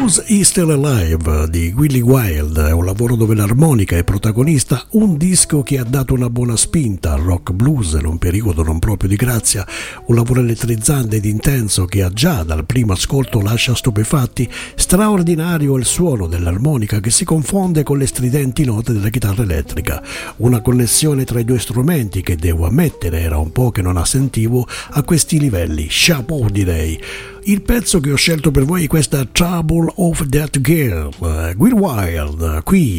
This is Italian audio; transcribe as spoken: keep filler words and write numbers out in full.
Blues is Still Alive di Willie Wild è un lavoro dove l'armonica è protagonista, un disco che ha dato una buona spinta al rock blues in un periodo non proprio di grazia, un lavoro elettrizzante ed intenso che ha già dal primo ascolto lascia stupefatti. Straordinario il suono dell'armonica che si confonde con le stridenti note della chitarra elettrica, una connessione tra i due strumenti che devo ammettere era un po' che non la sentivo a questi livelli. Chapeau, direi. Il pezzo che ho scelto per voi è questa Trouble of That Girl, Will Wild, qui